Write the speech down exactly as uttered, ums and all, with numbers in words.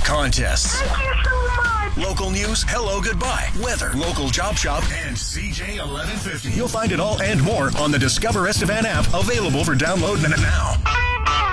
contests. Thank you so much. Local news, hello, goodbye, weather, local job shop, and C J eleven fifty. You'll find it all and more on the Discover Estevan app, available for download now.